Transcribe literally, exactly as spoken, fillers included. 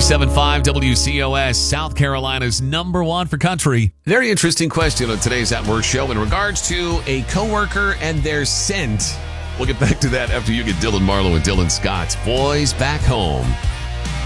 ninety-seven point five W C O S, South Carolina's number one for country. Very interesting question on today's At Work show in regards to a coworker and their scent. We'll get back to that after you get Dylan Marlowe and Dylan Scott's Boys Back Home.